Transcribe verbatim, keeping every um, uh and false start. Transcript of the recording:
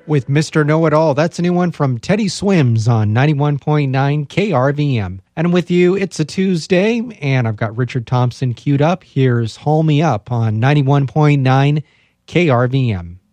with Mister Know-It-All. That's a new one from Teddy Swims on ninety-one point nine K R V M. And with you, it's a Tuesday, and I've got Richard Thompson queued up. Here's Haul Me Up on ninety-one point nine K R V M.